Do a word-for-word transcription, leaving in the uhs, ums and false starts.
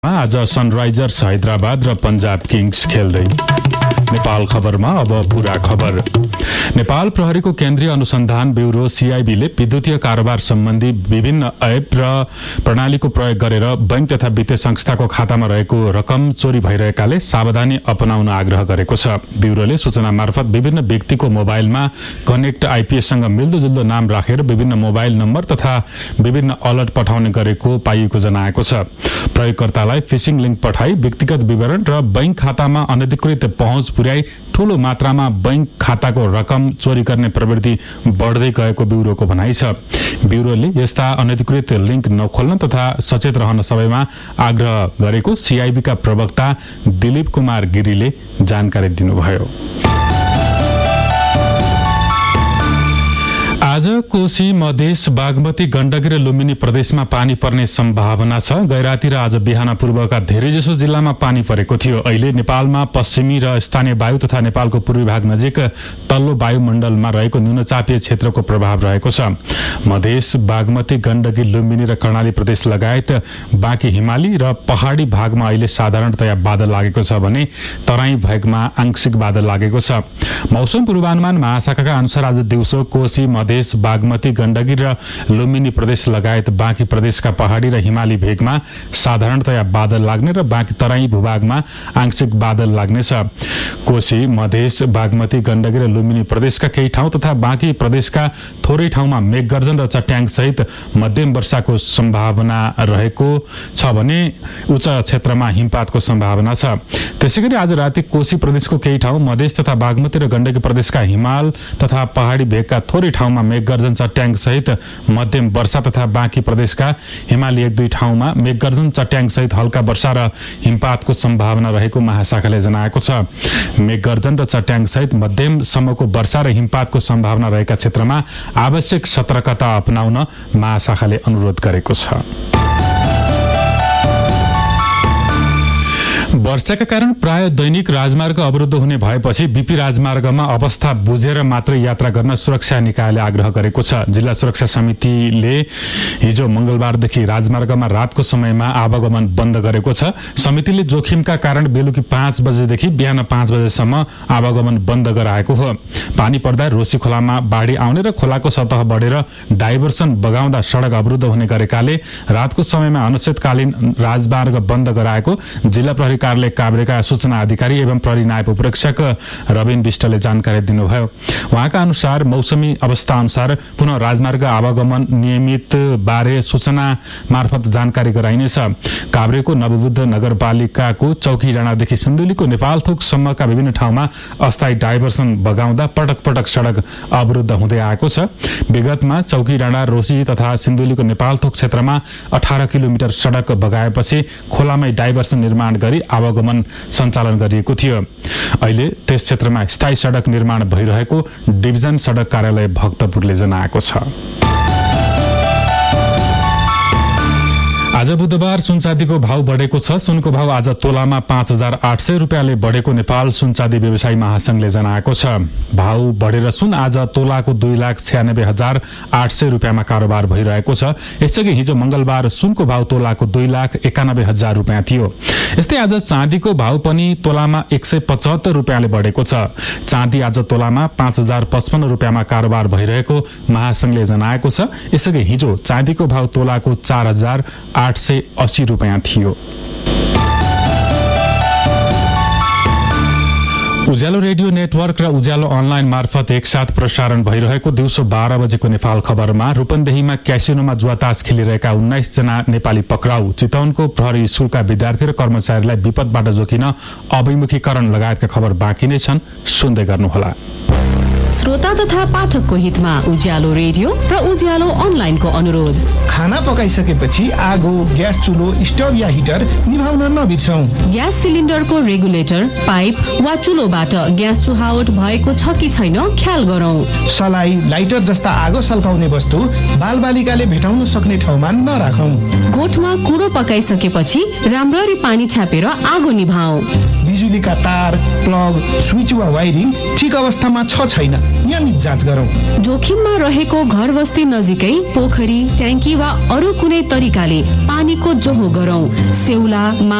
आज सनराइजर्स हैदराबाद र पंजाब किङ्स खेल्दै। नेपाल खबरमा अब पूरा खबर। नेपाल प्रहरीको केन्द्रीय अनुसन्धान ब्यूरो सीआईबीले विद्युतीय कारोबार सम्बन्धी विभिन्न ऐप र प्रणालीको प्रयोग गरेर बैंक तथा वित्तीय संस्थाको खातामा रहेको रकम चोरी भइरहेकाले सावधानी अपनाउन आग्रह गरेको छ। ब्यूरोले सूचना मार्फत विभिन्न व्यक्तिको मोबाइलमा कनेक्ट आईपीएससँग मिल्दोजुल्दो नाम राखेर विभिन्न मोबाइल नम्बर तथा विभिन्न अलर्ट पठाउने गरेको पाइएको जनाएको छ। प्रयोगकर्तालाई फिशिङ लिङ्क पठाई व्यक्तिगत विवरण र बैंक खातामा अनधिकृत पहुँच पुर्याई ठूलो मात्रामा बैंक खाताको रकम चोरी गर्ने प्रवृत्ति बढ्दै गएको ब्यूरोको भनाइ छ। ब्यूरोले यस्ता अनधिकृत लिङ्क नखोल्न तथा सचेत रहन सबैमा आग्रह गरेको सीआईबीका प्रवक्ता दिलीप कुमार गिरीले जानकारी दिनुभयो। आज कोशी मधेस बागमती गण्डकी र लुम्बिनी प्रदेशमा पानी पर्ने सम्भावना छ। गैराती र आज बिहान पूर्वका धेरैजसो जिल्लामा पानी परेको थियो। अहिले नेपालमा पश्चिमी र स्थानीय वायु तथा नेपालको पूर्वी भाग नजिक तल्लो वायुमण्डलमा रहेको न्यूनचापीय क्षेत्रको प्रभाव रहेको छ। मधेस बागमती गण्डकी लुम्बिनी र कर्णाली प्रदेश लगायत बाँकी हिमाली र पहाडी भागमा अहिले साधारणतया बादल लागेको छ भने तराई भागमा आंशिक बादल लागेको छ। मौसम पूर्वानुमान महाशाखाका अनुसार आज दिउँसो कोशी मधेस बागमती गण्डकी र लुम्बिनी प्रदेश लगायत बाँकी प्रदेशका पहाडी र हिमाली भेगमा साधारणतया बादल लाग्ने र बाँकी तराई भूभागमा आंशिक बादल लाग्नेछ। कोशी मधेस बागमती गण्डकी र लुम्बिनी प्रदेशका केही ठाउँ तथा बाँकी प्रदेशका थोरै ठाउँमा मेघगर्जन र चट्याङ सहित मध्यम वर्षाको सम्भावना रहेको छ भने उच्च क्षेत्रमा हिमपातको सम्भावना छ। त्यसैगरी आज राति कोशी प्रदेशको केही ठाउँ मधेस तथा बागमती र गण्डकी प्रदेशका हिमाल तथा पहाडी भेगका थोरै ठाउँमा मेघगर्जन चट्याङ सहित मध्यम वर्षा तथा बाँकी प्रदेशका हिमाली एक दुई ठाउँमा मेघगर्जन चट्याङ सहित हल्का वर्षा र हिमपातको सम्भावना रहेको महाशाखाले जनाएको छ। मेघगर्जन र चट्याङ सहित मध्यमसम्मको वर्षा र हिमपातको सम्भावना रहेका क्षेत्रमा आवश्यक सतर्कता अपनाउन महाशाखाले अनुरोध गरेको छ। वर्षाका कारण प्राय दैनिक राजमार्ग अवरुद्ध हुने भएपछि बीपी राजमार्गमा अवस्था बुझेर मात्र यात्रा गर्न सुरक्षा निकायले आग्रह गरेको छ। जिल्ला सुरक्षा समितिले हिजो मंगलबारदेखि राजमार्गमा रातको समयमा आवागमन बन्द गरेको छ। समितिले जोखिमका कारण बेलुकी पाँच बजेदेखि बिहान पाँच बजेसम्म आवागमन बन्द गराएको हो। पानी पर्दा रोशी खोलामा बाढी आउने र खोलाको सतह बढेर डाइभर्सन बगाउँदा सड़क अवरुद्ध हुने गरेकाले रातको समयमा अनिश्चितकालीन राजमार्ग बन्द गराएको जिल्ला प्रहरी कार्यालय काभ्रेका सूचना अधिकारी एवं प्रहरी नायब उपरीक्षक रबिन विष्टले जानकारी दिनुभयो। उहाँका अनुसार मौसमी अवस्था अनुसार पुनः राजमार्ग आवागमन नियमित बारे सूचना मार्फत जानकारी गराइनेछ। काभ्रेको नवबुद्ध नगरपालिकाको चौकी डाँडादेखि सिन्धुलीको नेपालथोक सम्मका विभिन्न ठाउँमा अस्थायी डाइभर्सन बगाउँदा पटक पटक सड़क अवरुद्ध हुँदै आएको छ। विगतमा चौकी डाँडा रोशी तथा सिन्धुलीको नेपालथोक क्षेत्रमा अठारह किलोमिटर सड़क बगाएपछि खोलामै डाइभर्सन निर्माण गरी आवागमन सञ्चालन गरिएको थियो। अहिले त्यस क्षेत्रमा स्थायी सड़क निर्माण भइरहेको डिभिजन सड़क कार्यालय भक्तपुरले जनाएको छ। आज बुधबार सुनचाँदीको भाव बढेको छ। सुनको भाव आज तोलामा पाँच हजार आठ सय रुपियाँले बढेको नेपाल सुनचाँदी व्यवसायी महासंघले जनाएको छ। भाव बढेर सुन आज तोलाको दुई लाख छ्यानब्बे हजार आठ सय रुपियाँमा कारोबार भइरहेको छ। यसअघि हिजो मंगलबार सुनको भाव तोलाको दुई लाख एकानब्बे हजार रुपियाँ थियो। यस्तै आज चाँदीको भाव पनि तोलामा एक सय पचहत्तर रुपियाँले बढेको छ। चाँदी आज तोलामा पाँच हजार पचपन्न रुपियाँमा कारोबार भइरहेको महासंघले जनाएको छ। यसअघि हिजो चाँदीको भाव तोलाको चार हजार आठ सय अस्सी रुपियाँ थियो। उज्यालो रेडियो नेटवर्क र उज्यालो अनलाइन मार्फत एकसाथ प्रसारण भइरहेको दिउँसो बाह्र बजेको नेपाल खबरमा रूपन्देहीमा क्यासिनोमा जुवातास खेलिरहेका उन्नाइस जना नेपाली पक्राउ, चितवनको प्रहरी स्कुलका विद्यार्थी र कर्मचारीलाई विपदबाट जोकिन अभिमुखीकरण लगायतका खबर बाँकी नै छन्। सुन्दै गर्नुहोला। श्रोता तथा पाठकको हितमा उज्यालो रेडियो र उज्यालो अनलाइनको अनुरोध। खाना पकाइसकेपछि आगो, ग्यास चुलो, स्टोभ या हिटर निभाउन नबिर्सौं। ग्यास सिलिन्डरको रेगुलेटर, पाइप वा चुलोबाट ग्यास चुहावट भएको छ कि छैन ख्याल गरौं। सलाई, लाइटर जस्ता आगो सल्काउने वस्तु बालबालिकाले भेटाउन सक्ने ठाउँमा नराखौं। गोठमा कुडो पकाइसकेपछि राम्ररी पानी छापेर आगो निभाऊ। बिजुली बिजुलीका तार, प्लग, स्विच वा वायरिङ ठिक अवस्थामा छ छैन नियमित जाँच गरौँ। जोखिममा रहेको घर बस्ती नजिकै पोखरी, ट्याङ्की वा अरू कुनै तरिकाले पानीको जोहो गरौँ। सेउला